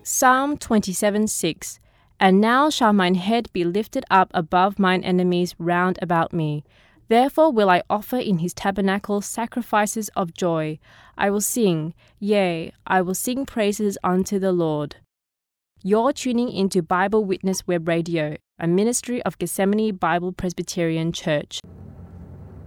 Psalm 27:6. And now shall mine head be lifted up above mine enemies round about me. Therefore will I offer in his tabernacle sacrifices of joy. I will sing, yea, I will sing praises unto the Lord. You're tuning into Bible Witness Web Radio, a ministry of Gethsemane Bible Presbyterian Church.